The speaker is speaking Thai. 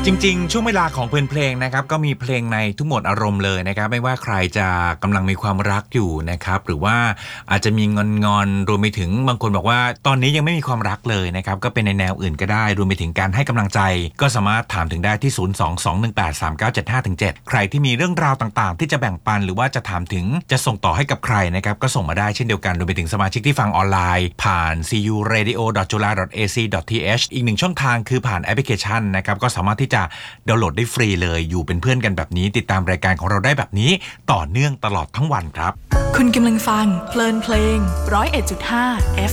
จริงๆช่วงเวลาของเพลงนะครับก็มีเพลงในทุกโหมดอารมณ์เลยนะครับไม่ว่าใครจะกำลังมีความรักอยู่นะครับหรือว่าอาจจะมีงอนรวมไปถึงบางคนบอกว่าตอนนี้ยังไม่มีความรักเลยนะครับก็เป็นในแนวอื่นก็ได้รวมไปถึงการให้กำลังใจก็สามารถถามถึงได้ที่ 022183975-7 ใครที่มีเรื่องราวต่างๆที่จะแบ่งปันหรือว่าจะถามถึงจะส่งต่อให้กับใครนะครับก็ส่งมาได้เช่นเดียวกันรวมไปถึงสมาชิกที่ฟังออนไลน์ผ่าน curadio.jula.ac.th อีกหนึ่งช่องทางคือผ่านแอปพลิเคชันนะครับก็สามารถที่จะดาวน์โหลดได้ฟรีเลยอยู่เป็นเพื่อนกันแบบนี้ติดตามรายการของเราได้แบบนี้ต่อเนื่องตลอดทั้งวันครับคุณกำลังฟังเพลินเพลง 101.5